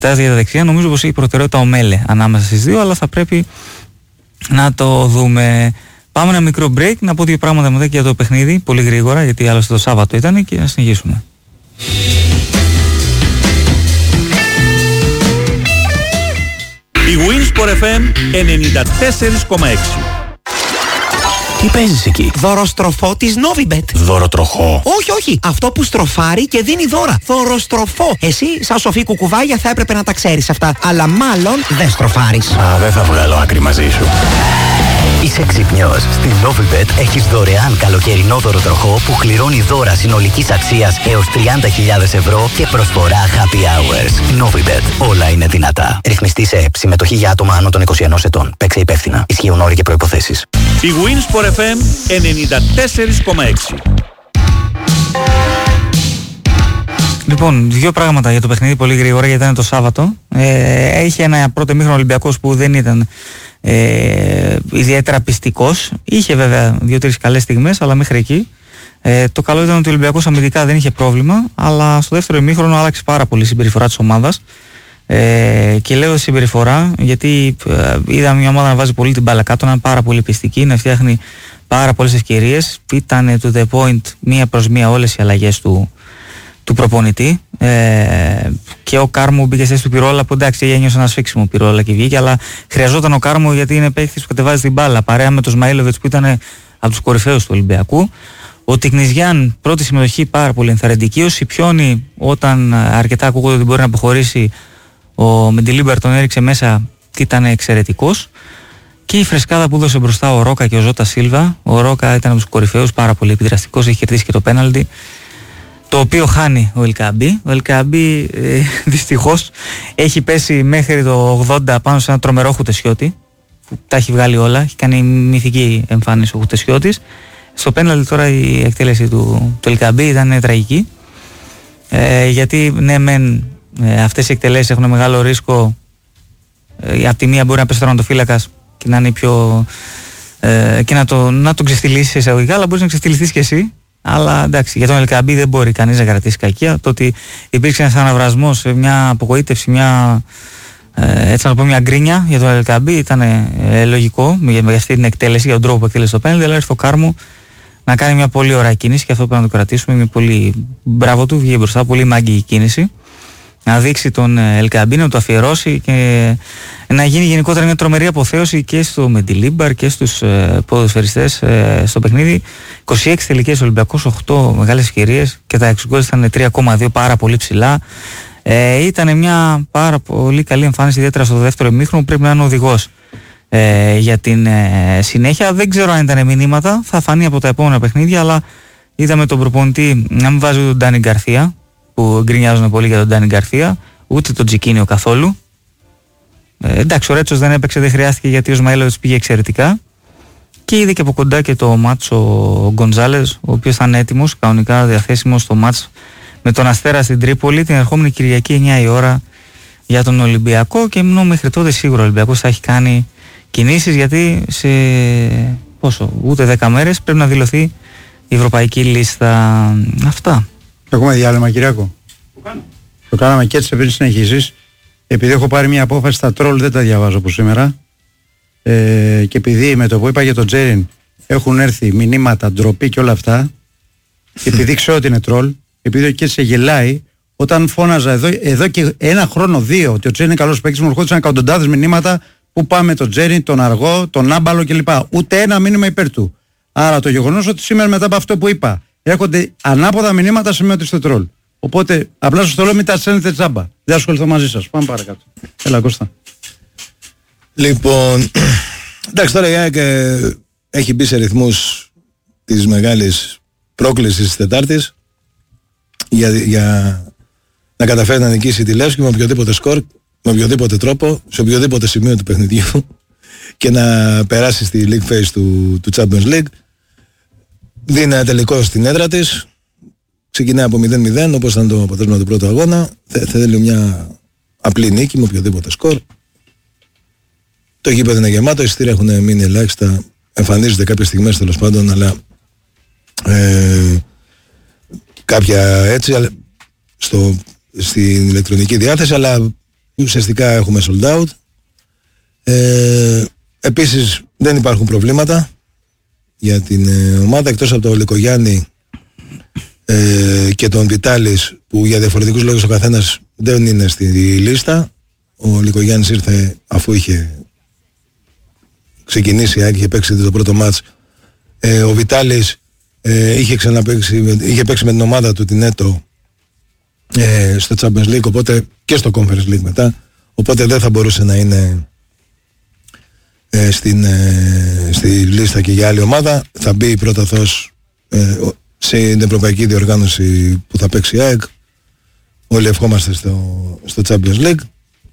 για τα δεξιά. Νομίζω πως έχει προτεραιότητα ο Μέλε ανάμεσα στις δύο, αλλά θα πρέπει να το δούμε. Πάμε ένα μικρό break, να πω δύο πράγματα μετά και για το παιχνίδι, πολύ γρήγορα, γιατί άλλωστε το Σάββατο ήταν, και να συνεχίσουμε. Η Winsport FM 94,6. Τι παίζεις εκεί? Δωροστροφό της Novibet. Δωροτροχό? Όχι, αυτό που στροφάρει και δίνει δώρα. Δωροστροφό. Εσύ, σαν σοφή κουκουβάγια, θα έπρεπε να τα ξέρεις αυτά. Αλλά μάλλον δεν στροφάρεις. Δεν θα βγάλω άκρη μαζί σου. Είσαι ξυπνιός. Στην Novibet έχεις δωρεάν καλοκαιρινό δωροτροχό που κληρώνει δώρα συνολικής αξίας έως 30.000 ευρώ και προσφορά happy hours. Novibet. Όλα είναι δυνατά. Ρυθμιστή σε ΕΠ. Συμμετοχή για άτομα άνω των 21 ετών. Παίξε υπεύθυνα. Ισχύουν όροι και προϋποθέσεις. Η Winsport FM 94,6. Λοιπόν, δύο πράγματα για το παιχνίδι πολύ γρήγορα, γιατί ήταν το Σάββατο. Είχε ένα πρώτο ημίχρονο Ολυμπιακός που δεν ήταν ιδιαίτερα πιστικός. Είχε βέβαια 2-3 καλές στιγμές, αλλά μέχρι εκεί. Το καλό ήταν ότι ο Ολυμπιακός αμυντικά δεν είχε πρόβλημα, αλλά στο δεύτερο ημίχρονο άλλαξε πάρα πολύ η συμπεριφορά της ομάδας. Και λέω συμπεριφορά γιατί είδαμε μια ομάδα να βάζει πολύ την μπάλα κάτω, να είναι πάρα πολύ πιστική, να φτιάχνει πάρα πολλές ευκαιρίες. Ήταν to the point μία προς μία όλες οι αλλαγές του προπονητή, και ο Κάρμου μπήκε στη θέση του Πυρόλα, που εντάξει ένιωσε ένα σφίξιμο Πυρόλα και βγήκε, αλλά χρειαζόταν ο Κάρμου γιατί είναι παίκτης που κατεβάζει την μπάλα παρέα με τον Σμαΐλοβιτς που ήταν από τους κορυφαίους του Ολυμπιακού. Ο Τικνιζιάν, πρώτη συμμετοχή πάρα πολύ ενθαρρυντική. Ο Σιπιόνι, όταν αρκετά ακούγονται ότι μπορεί να αποχωρήσει, ο Μεντιλίμπερ τον έριξε μέσα και ήταν εξαιρετικός. Και η φρεσκάδα που έδωσε μπροστά ο Ρόκα και ο Ζώτα Σίλβα. Ο Ρόκα ήταν από τους κορυφαίους, πάρα πολύ επιδραστικός, έχει κερδίσει και το πέναλτι, το οποίο χάνει ο Ελκαμπή. Ο Ελκαμπή δυστυχώς έχει πέσει μέχρι το 80 πάνω σε ένα τρομερό Χουτεσιώτη, που τα έχει βγάλει όλα, έχει κάνει μυθική εμφάνιση ο Χουτεσιώτης. Στο πέναλτι τώρα η εκτέλεση του Ελκαμπή ήταν τραγική, γιατί ναι μεν αυτές οι εκτελέσεις έχουν μεγάλο ρίσκο, από τη μία μπορεί να πέσει τερματοφύλακας και να είναι πιο και να τον ξεφτυλίσει εισαγωγικά, αλλά μπορείς να ξεφτυλιστείς και εσύ. Αλλά εντάξει, για τον Ελκαμπή δεν μπορεί κανείς να κρατήσει κακία. Το ότι υπήρξε ένας αναβρασμός, μια απογοήτευση, έτσι να το πω, μια γκρίνια για τον Ελκαμπή ήταν λογικό για αυτή την εκτέλεση, για τον τρόπο που εκτέλεσε το πέναλτι, αλλά έρθει ο Κάρμου να κάνει μια πολύ ωραία κίνηση και αυτό πρέπει να το κρατήσουμε. Είναι πολύ μπράβο του, βγήκε μπροστά, πολύ μάγκη κίνηση. Να δείξει τον Ελκαμπή, να το αφιερώσει και να γίνει γενικότερα μια τρομερή αποθέωση και στο Μεντιλίμπαρ και στους ποδοσφαιριστές στο παιχνίδι. 26 τελικές Ολυμπιακός, 8 μεγάλες ευκαιρίες και τα εξ-γκολ ήταν 3,2, πάρα πολύ ψηλά. Ήταν μια πάρα πολύ καλή εμφάνιση, ιδιαίτερα στο δεύτερο ημίχρονο, που πρέπει να είναι οδηγός για την συνέχεια. Δεν ξέρω αν ήταν μηνύματα, θα φανεί από τα επόμενα παιχνίδια, αλλά είδαμε τον προπονητή να μην βάζει τον Ντάνι Γκαρθία, που γκρινιάζουν πολύ για τον Ντάνι Γκαρθία, ούτε τον Τζικίνιο καθόλου. Εντάξει, ο Ρέτσος δεν έπαιξε, δεν χρειάστηκε γιατί ο Σμαΐλοβιτς πήγε εξαιρετικά. Και είδε και από κοντά και το μάτς ο Γκονζάλες, ο οποίος ήταν έτοιμος, κανονικά διαθέσιμος στο μάτς με τον Αστέρα στην Τρίπολη την ερχόμενη Κυριακή 9 η ώρα για τον Ολυμπιακό. Και ενώ μέχρι τότε σίγουρα ο Ολυμπιακός θα έχει κάνει κινήσεις, γιατί σε ούτε 10 μέρες πρέπει να δηλωθεί η ευρωπαϊκή λίστα. Αυτά. Έχουμε διάλειμμα, Κυριάκο. Το κάναμε και έτσι, επειδή συνεχίσεις. Επειδή έχω πάρει μια απόφαση, στα τρόλ δεν τα διαβάζω από σήμερα. Και επειδή με το που είπα για τον Τζέριν έχουν έρθει μηνύματα, ντροπή και όλα αυτά, και επειδή ξέρω ότι είναι τρόλ, επειδή και σε γελάει, όταν φώναζα εδώ και ένα χρόνο, 2, ότι ο Τζέριν είναι καλός παίκτης, μου ερχόντουσαν εκατοντάδες μηνύματα που πάμε τον Τζέριν, τον Αργό, τον Άμπαλο κλπ. Ούτε ένα μήνυμα υπέρ του. Άρα το γεγονός ότι σήμερα μετά από αυτό που είπα έρχονται ανάποδα μηνύματα σημαίνει ότι είστε τρόλ. Οπότε απλά σας το λέω, μην τα στέλνετε τζάμπα. Δεν ασχοληθώ μαζί σας. Πάμε παρακάτω. Έλα, Κώστα. Λοιπόν, εντάξει, τώρα η ΑΕΚ έχει μπει σε ρυθμούς της μεγάλης πρόκλησης της Τετάρτης για να καταφέρει να νικήσει τη Λεύσκη με οποιοδήποτε σκορ, με οποιοδήποτε τρόπο, σε οποιοδήποτε σημείο του παιχνιδιού και να περάσει στη League Phase του Champions League. Δίνει ένα τελικό στην έδρα της, ξεκινάει από 0-0 όπως ήταν το αποτέλεσμα του πρώτου αγώνα. Θέλει μια απλή νίκη με οποιοδήποτε σκορ. Το γήπεδο είναι γεμάτο, οι εισιτήρια έχουν μείνει ελάχιστα, εμφανίζονται κάποιες στιγμές τέλος πάντων, αλλά κάποια έτσι στην ηλεκτρονική διάθεση, αλλά ουσιαστικά έχουμε sold out. Επίσης δεν υπάρχουν προβλήματα για την ομάδα, εκτός από τον Λικογιάννη και τον Βιτάλης, που για διαφορετικούς λόγους ο καθένας δεν είναι στη λίστα. Ο Λικογιάννης ήρθε αφού είχε ξεκινήσει, είχε παίξει το πρώτο μάτς. Ο Βιτάλης είχε παίξει με την ομάδα του την ΕΤΟ στο Champions League, οπότε και στο Conference League μετά, οπότε δεν θα μπορούσε να είναι στη λίστα και για άλλη ομάδα. Θα μπει πρώταθος στην ευρωπαϊκή διοργάνωση που θα παίξει η ΑΕΚ. Όλοι ευχόμαστε στο Champions League.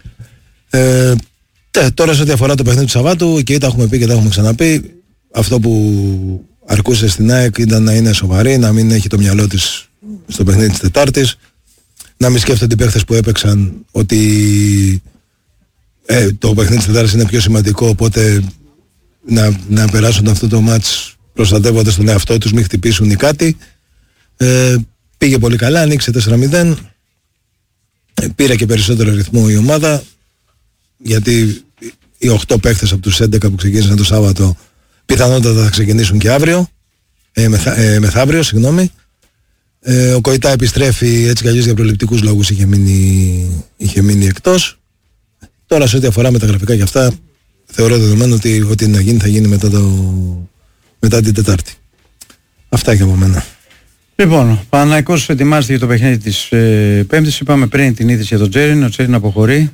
Τώρα σε ό,τι αφορά το παιχνίδι του Σαββάτου, και τα έχουμε πει και τα έχουμε ξαναπεί, αυτό που αρκούσε στην ΑΕΚ ήταν να είναι σοβαρή, να μην έχει το μυαλό της στο παιχνίδι της Τετάρτης, να μην σκέφτονται οι παίχτες που έπαιξαν ότι το παιχνίδι της Τετάρτης είναι πιο σημαντικό, οπότε να περάσουν αυτό το μάτς προστατεύοντας τον εαυτό τους, μην χτυπήσουν ή κάτι. Πήγε πολύ καλά, ανοίξε 4-0, πήρε και περισσότερο ρυθμό η ομάδα, γιατί οι 8 παίχτες από τους 11 που ξεκίνησαν το Σάββατο πιθανότατα θα ξεκινήσουν και αύριο, μεθαύριο, συγγνώμη. Ο Κοϊτά επιστρέφει, έτσι κι αλλιώς για προληπτικούς λόγους είχε μείνει εκτός. Τώρα σε ό,τι αφορά μεταγραφικά και αυτά, θεωρώ δεδομένο ότι ό,τι να γίνει θα γίνει μετά την Τετάρτη. Αυτά και από μένα. Λοιπόν, ο Παναθηναϊκός ετοιμάζεται για το παιχνίδι της Πέμπτης. Είπαμε πριν την είδηση για τον Τζέριν. Ο Τζέριν αποχωρεί.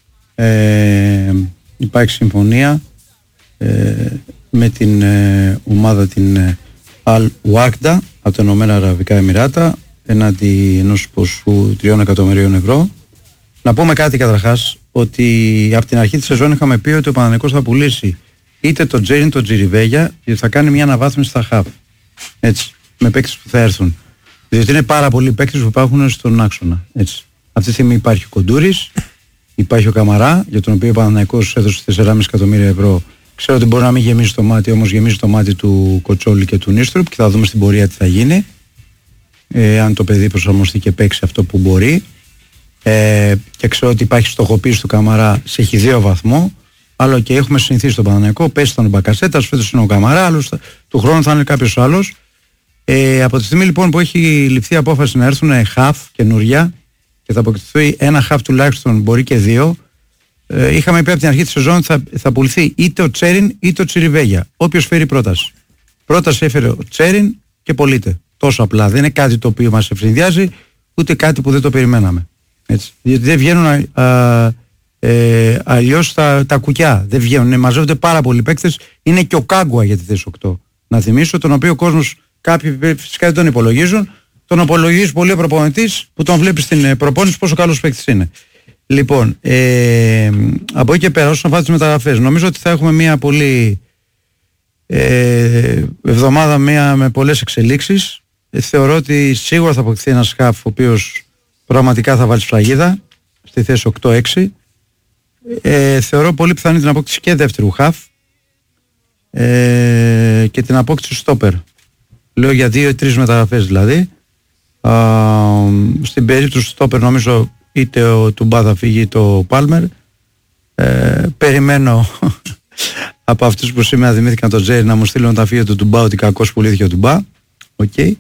Υπάρχει συμφωνία με την ομάδα την Al Waqda από τα Ηνωμένα Αραβικά Εμιράτα έναντι ενός ποσού 3 εκατομμυρίων ευρώ. Να πούμε κάτι καταρχάς, ότι από την αρχή της σεζόν είχαμε πει ότι ο Παναθηναϊκός θα πουλήσει είτε τον Τζέριν τον Τζιριβέγια, γιατί θα κάνει μια αναβάθμιση στα χαφ. Έτσι, με παίκτες που θα έρθουν. Διότι είναι πάρα πολλοί παίκτες που υπάρχουν στον άξονα. Έτσι. Αυτή τη στιγμή υπάρχει ο Κοντούρης, υπάρχει ο Καμαρά, για τον οποίο ο Παναθηναϊκός έδωσε 4,5 εκατομμύρια ευρώ. Ξέρω ότι μπορεί να μην γεμίσει το μάτι, όμως γεμίζει το μάτι του Κοτσόλη και του Νίστρουπ και θα δούμε στην πορεία τι θα γίνει. Αν το παιδί προσαρμοστεί και παίξει αυτό που μπορεί. Και ξέρω ότι υπάρχει στοχοποίηση του Καμαρά σε χιδαίο βαθμό. Αλλά και έχουμε συνηθίσει τον Παναθηναϊκό. Πέσει τον Μπακασέτας, φέτος είναι ο Καμαρά, άλλος του χρόνου θα είναι κάποιος άλλος. Από τη στιγμή λοιπόν που έχει ληφθεί απόφαση να έρθουν χαφ καινούρια και θα αποκτηθεί ένα χαφ τουλάχιστον, μπορεί και 2, είχαμε πει από την αρχή της σεζόν ότι θα πουληθεί είτε ο Τσέριν είτε ο Τσιριβέγια. Όποιος φέρει πρόταση. Πρόταση έφερε ο Τσέριν και πωλείται. Τόσο απλά. Δεν είναι κάτι το οποίο μας ευνηδιάζει, ούτε κάτι που δεν το περιμέναμε. Έτσι. Γιατί δεν βγαίνουν αλλιώς τα κουκιά. Δεν βγαίνουν. Μαζεύονται πάρα πολλοί παίκτες. Είναι και ο Κάγκουα για τη θέση 8. Να θυμίσω, τον οποίο ο κόσμος, κάποιοι φυσικά δεν τον υπολογίζουν. Τον υπολογίζει πολύ ο προπονητής που τον βλέπει στην προπόνηση πόσο καλός παίκτης είναι. Λοιπόν, από εκεί και πέρα, όσον αφορά τις μεταγραφές, νομίζω ότι θα έχουμε μια πολύ εβδομάδα με πολλές εξελίξεις. Θεωρώ ότι σίγουρα θα αποκτηθεί ένας χαφ ο οποίος πραγματικά θα βάλει σφραγίδα στη θέση 8-6. Θεωρώ πολύ πιθανή την απόκτηση και δεύτερου χαφ και την απόκτηση στόπερ. Λέω για 2-3 μεταγραφές δηλαδή. Στην περίπτωση του στόπερ νομίζω είτε ο Τουμπά θα φύγει είτε ο Πάλμερ. Περιμένω από αυτούς που σήμερα θυμήθηκαν τον Τζέρι να μου στείλουν τα φύγια του Τουμπά ότι κακώς πουλήθηκε ο Τουμπά. Okay.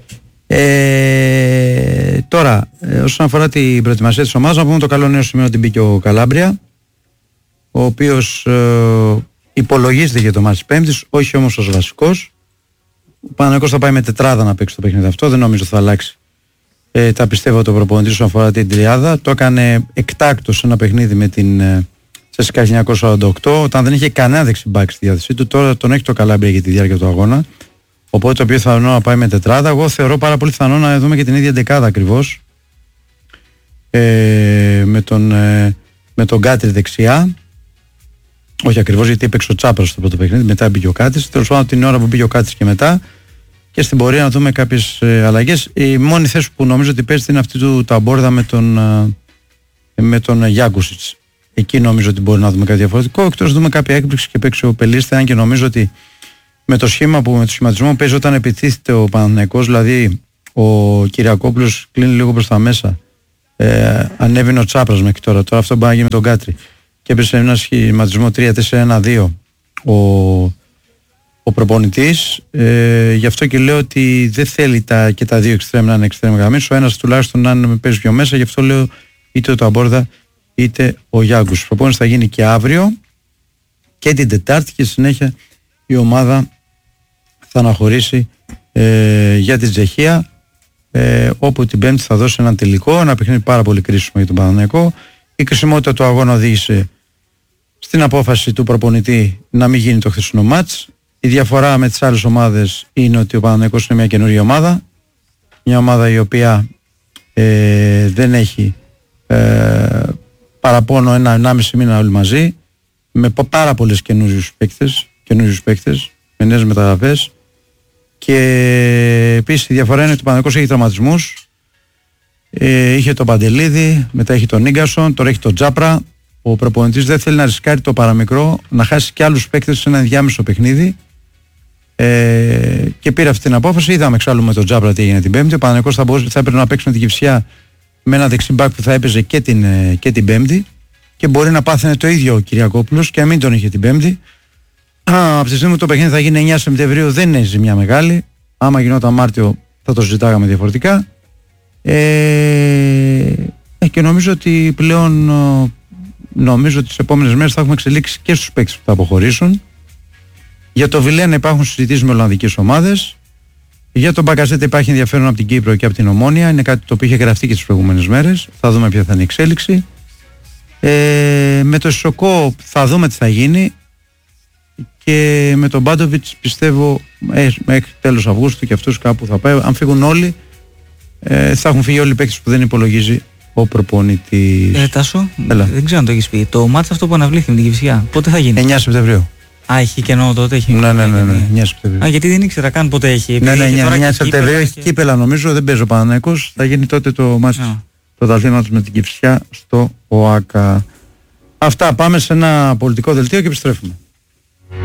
Τώρα, όσον αφορά την προετοιμασία της ομάδας, να πούμε το καλό νέο σημείο ότι μπήκε ο Καλάμπρια, ο οποίος υπολογίζεται για το μάτς της Πέμπτης, όχι όμως ως βασικός. Ο Παναθηναϊκός θα πάει με τετράδα να παίξει το παιχνίδι αυτό, δεν νομίζω θα αλλάξει. Τα πιστεύω το προπονητή όσον αφορά την τριάδα. Το έκανε εκτάκτος ένα παιχνίδι με την CSKA 1948, όταν δεν είχε κανένα δεξιμπάκ στη διάθεσή του. Τώρα τον έχει το Καλάμπρια για τη διάρκεια του αγώνα. Οπότε το πιθανό να πάει με τετράδα. Εγώ θεωρώ πάρα πολύ πιθανό να δούμε και την ίδια δεκάδα ακριβώς. Με τον Κάτρι δεξιά. Όχι ακριβώς, γιατί έπαιξε ο Τσάπρας στο πρώτο παιχνίδι, μετά μπήκε ο Κάτρις. Τέλος πάντων την ώρα που μπήκε ο Κάτρις και μετά. Και στην πορεία να δούμε κάποιες αλλαγές. Η μόνη θέση που νομίζω ότι παίζει είναι αυτή του Ταμπόρδα με τον Γιάκουσιτς. Εκεί νομίζω ότι μπορεί να δούμε κάτι διαφορετικό. Εκτός να δούμε κάποια έκπληξη και παίξει ο Πελίστη, αν και νομίζω ότι με το σχηματισμό που παίζει όταν επιτίθεται ο Παναθηναϊκός, δηλαδή ο Κυριακόπουλος κλείνει λίγο προς τα μέσα, ανέβαινε ο Τσάπρας μέχρι τώρα. Τώρα αυτό μπορεί να γίνει με τον Κάτρι. Και έπεσε ένα σχηματισμό 3-4-1-2 ο προπονητής. Γι' αυτό και λέω ότι δεν θέλει και τα δύο εξτρέμ να είναι εξτρέμ γραμμής. Ο ένας τουλάχιστον να παίζει πιο μέσα. Γι' αυτό λέω είτε ο Ταμπόρδα είτε ο Γιάγκους. Η προπόνηση θα γίνει και αύριο και την Τετάρτη και συνέχεια η ομάδα θα αναχωρήσει για την Τσεχία, όπου την Πέμπτη θα δώσει έναν τελικό, ένα παιχνίδι πάρα πολύ κρίσιμο για τον Παναθηναϊκό. Η κρισιμότητα του αγώνα οδήγησε στην απόφαση του προπονητή να μην γίνει το χθεσινό μάτς. Η διαφορά με τις άλλες ομάδες είναι ότι ο Παναθηναϊκός είναι μια καινούργια ομάδα, μια ομάδα η οποία δεν έχει παραπάνω 1,5 μήνα όλοι μαζί, με πάρα πολλές καινούριους παίκτες, με νέες μεταγραφές. Και επίσης η διαφορά είναι ότι ο Παναθηναϊκός έχει τραυματισμούς. Είχε τον Παντελίδη, μετά έχει τον Ίγκασον, τώρα έχει τον Τζάπρα. Ο προπονητής δεν θέλει να ρισκάρει το παραμικρό, να χάσει και άλλους παίκτες σε ένα ενδιάμεσο παιχνίδι. Και πήρε αυτή την απόφαση. Είδαμε εξάλλου με τον Τζάπρα τι έγινε την Πέμπτη. Ο Παναθηναϊκός θα έπρεπε να παίξει με την Κυφσιά με ένα δεξιμπάκ που θα έπαιζε και την Πέμπτη. Και μπορεί να πάθαινε το ίδιο ο Κυριακόπουλος και να μην τον είχε την Πέμπτη. Από τη στιγμή που το παιχνίδι θα γίνει 9 Σεπτεμβρίου δεν είναι ζημιά μεγάλη. Άμα γινόταν Μάρτιο θα το συζητάγαμε διαφορετικά. Και νομίζω ότι πλέον τις επόμενες μέρες θα έχουμε εξελίξει και στους παίκτες που θα αποχωρήσουν. Για το Βιλένα υπάρχουν συζητήσεις με ολλανδικές ομάδες. Για τον Μπακασέτα υπάρχει ενδιαφέρον από την Κύπρο και από την Ομόνια. Είναι κάτι το οποίο είχε γραφτεί και τις προηγούμενες μέρες. Θα δούμε ποια θα είναι η εξέλιξη. Με το Σισοκό θα δούμε τι θα γίνει. Και με τον Μπάντοβιτς πιστεύω μέχρι τέλος Αυγούστου και αυτούς κάπου θα πάει. Αν φύγουν όλοι, θα έχουν φύγει όλοι οι παίκτες που δεν υπολογίζει ο προπονητής. Τάσο, δεν ξέρω αν το έχεις πει. Το μάτς αυτό που αναβλήθηκε με την Κυφσιά, πότε θα γίνει? 9 Σεπτεμβρίου. Έχει κενό τότε, έχει. Ναι, 9 Σεπτεμβρίου. Γιατί δεν ήξερα καν πότε έχει. 9 Σεπτεμβρίου έχει κύπελα, νομίζω, δεν παίζει ο Παναθηναϊκός. Θα γίνει τότε το μάτς πρωταθλήματος με την Κυφσιά στο ΟΑΚΑ. Αυτά, πάμε σε ένα πολιτικό δελτίο και επιστρέφουμε.